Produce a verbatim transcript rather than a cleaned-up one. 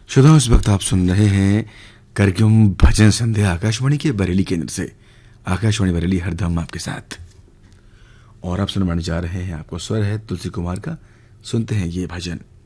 श्रोताओं, इस वक्त आप सुन रहे हैं कार्यक्रम भजन संध्या आकाशवाणी के बरेली केंद्र से। आकाशवाणी बरेली हरदम आपके साथ। और आप सुनवाने जा रहे हैं, आपको स्वर है तुलसी कुमार का। सुनते हैं ये भजन।